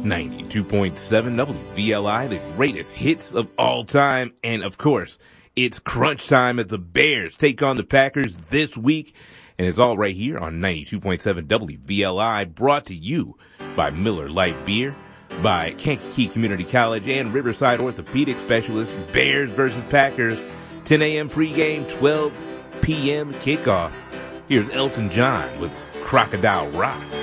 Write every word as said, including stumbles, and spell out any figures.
ninety-two point seven W V L I, the greatest hits of all time. And of course, it's crunch time as the Bears take on the Packers this week. And it's all right here on ninety-two point seven W V L I, brought to you by Miller Lite Beer, by Kankakee Community College and Riverside Orthopedic Specialists. Bears versus Packers, ten a.m. pregame, twelve p.m. kickoff. Here's Elton John with Crocodile Rock.